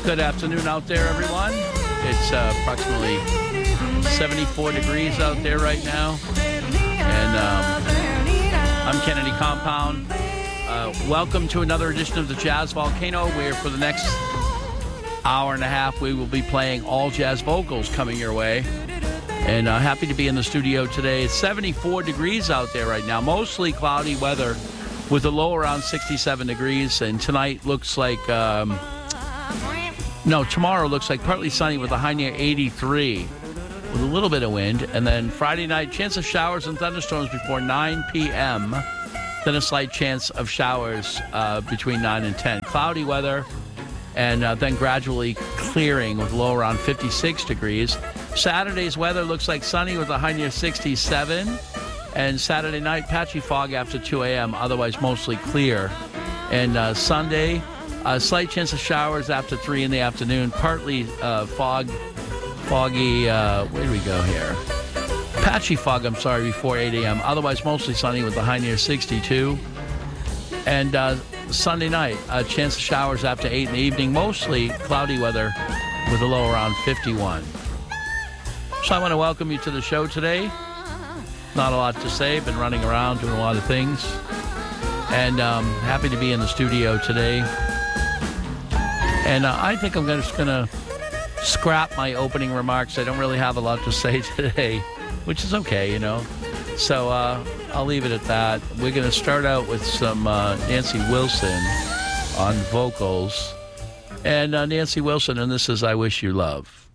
Good afternoon out there, everyone. It's approximately 74 degrees out there right now. And I'm Kennedy Compound. Welcome to another edition of the Jazz Volcano, where for the next hour and a half we will be playing all jazz vocals coming your way. And happy to be in the studio today. It's 74 degrees out there right now. Mostly cloudy weather with a low around 67 degrees. And tonight looks like... tomorrow looks like partly sunny with a high near 83 with a little bit of wind. And then Friday night, chance of showers and thunderstorms before 9 p.m. Then a slight chance of showers between 9 and 10. Cloudy weather and then gradually clearing with low around 56 degrees. Saturday's weather looks like sunny with a high near 67. And Saturday night, patchy fog after 2 a.m., otherwise mostly clear. And Sunday... a slight chance of showers after 3 in the afternoon. Partly foggy. Where do we go here? Patchy fog, before 8 a.m. Otherwise, mostly sunny with a high near 62. And Sunday night, a chance of showers after 8 in the evening. Mostly cloudy weather with a low around 51. So I want to welcome you to the show today. Not a lot to say. Been running around doing a lot of things. And happy to be in the studio today. And I think I'm just going to scrap my opening remarks. I don't really have a lot to say today, which is okay, you know. So I'll leave it at that. We're going to start out with some Nancy Wilson on vocals. And Nancy Wilson, and this is I Wish You Love.